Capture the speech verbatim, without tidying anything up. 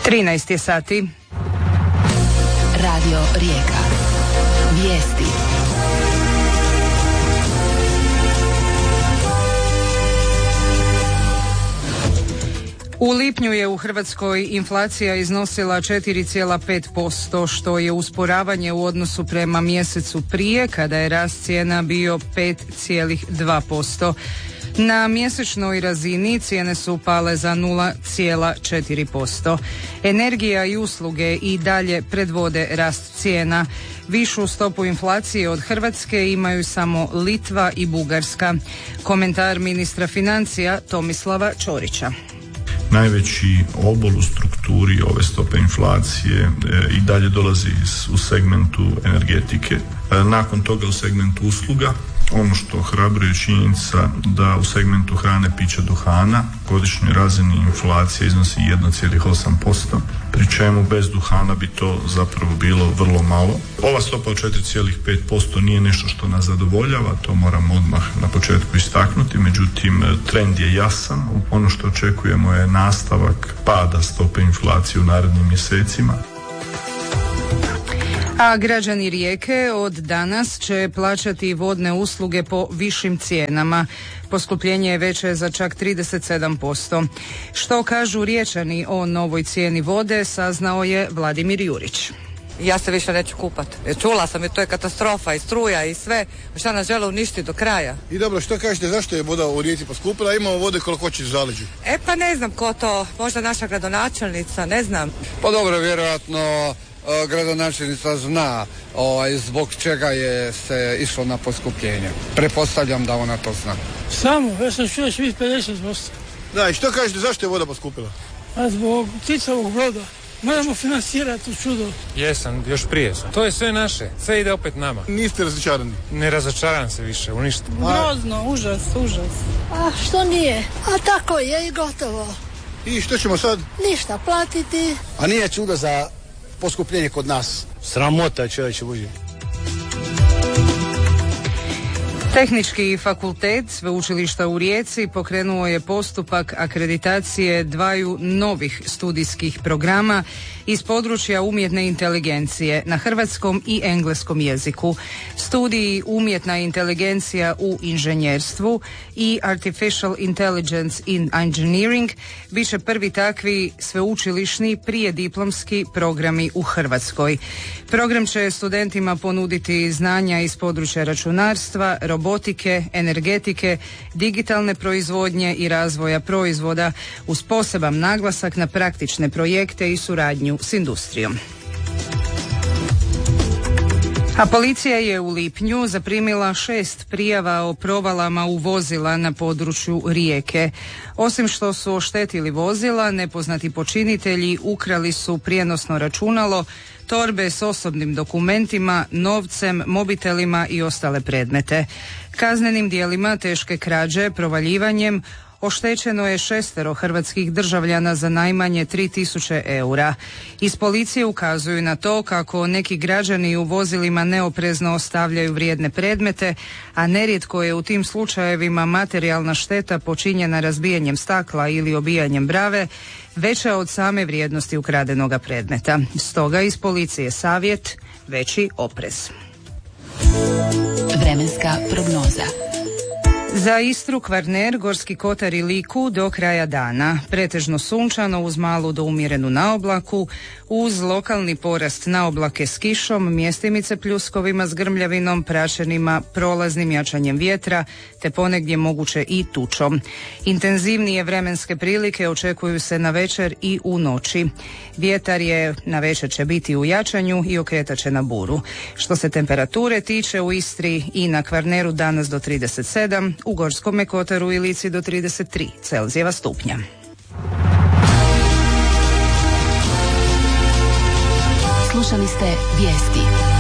trinaest je sati. Radio Rijeka. Vijesti. U lipnju je u Hrvatskoj inflacija iznosila četiri zarez pet posto, što je usporavanje u odnosu prema mjesecu prije, kada je rast cijena bio pet zarez dva posto. Na mjesečnoj razini cijene su pale za nula zarez četiri posto. Energija i usluge i dalje predvode rast cijena. Višu stopu inflacije od Hrvatske imaju samo Litva i Bugarska. Komentar ministra financija Tomislava Ćorića. Najveći obol u strukturi ove stope inflacije e, i dalje dolazi iz, u segmentu energetike. E, nakon toga u segmentu usluga. Ono što ohrabruje činjenica da u segmentu hrane, pića, duhana godišnjoj razini inflacija iznosi jedan zarez osam posto, pri čemu bez duhana bi to zapravo bilo vrlo malo. Ova stopa od četiri zarez pet posto nije nešto što nas zadovoljava, to moram odmah na početku istaknuti, međutim trend je jasan. Ono što očekujemo je nastavak pada stope inflacije u narednim mjesecima. A građani Rijeke od danas će plaćati vodne usluge po višim cijenama. Poskupljenje je veće za čak trideset sedam posto. Što kažu Riječani o novoj cijeni vode, saznao je Vladimir Jurić. Ja se više neću kupat. Čula sam, i to je katastrofa, i struja i sve. Šta nas žele uništiti do kraja? I dobro, što kažete, zašto je voda u Rijeci poskupila? Imamo vode koliko hoće u zaleđu. E pa ne znam ko to, možda naša gradonačelnica, ne znam. Pa dobro, vjerojatno gradonačelnica zna ovaj, zbog čega je se išlo na poskupljenje. Pretpostavljam da ona to zna. Samo, ja sam čuo će biti pedeset posto. Da, i što kažete, zašto je voda poskupila? A zbog Ticovog broda. Moramo financirati u čudo. Jesam, još prije sam. To je sve naše, sve ide opet nama. Niste razočarani? Ne razočaram se više, u ništa. Grozno, užas, užas. A što nije? A tako je i gotovo. I što ćemo sad? Ništa, platiti. A nije čudo za poskupljenje kod nas. Sramota, čovječe Božji. Tehnički fakultet Sveučilišta u Rijeci pokrenuo je postupak akreditacije dvaju novih studijskih programa iz područja umjetne inteligencije na hrvatskom i engleskom jeziku. Studiji Umjetna inteligencija u inženjerstvu i Artificial Intelligence in Engineering bit će prvi takvi sveučilišni prijediplomski programi u Hrvatskoj. Program će studentima ponuditi znanja iz područja računarstva, robotike, energetike, digitalne proizvodnje i razvoja proizvoda uz poseban naglasak na praktične projekte i suradnju s industrijom. A policija je u lipnju zaprimila šest prijava o provalama u vozila na području Rijeke. Osim što su oštetili vozila, nepoznati počinitelji ukrali su prijenosno računalo, torbe s osobnim dokumentima, novcem, mobitelima i ostale predmete. Kaznenim djelima teške krađe, provaljivanjem, oštećeno je šestero hrvatskih državljana za najmanje tri tisuće eura. Iz policije ukazuju na to kako neki građani u vozilima neoprezno ostavljaju vrijedne predmete, a nerijetko je u tim slučajevima materijalna šteta počinjena razbijanjem stakla ili obijanjem brave veća od same vrijednosti ukradenoga predmeta. Stoga iz policije savjet veći oprez. Vremenska prognoza. Za Istru, Kvarner, Gorski kotar i Liku do kraja dana. Pretežno sunčano uz malu do umjerenu naoblaku, uz lokalni porast naoblake s kišom, mjestimice pljuskovima s grmljavinom, prašenima, prolaznim jačanjem vjetra, te ponegdje moguće i tučom. Intenzivnije vremenske prilike očekuju se na večer i u noći. Vjetar je na večer će biti u jačanju i okretat će na buru. Što se temperature tiče, u Istri i na Kvarneru danas do trideset sedam, u Gorskome kotaru i Lici do trideset tri Celzijeva stupnja. Slušali ste vijesti.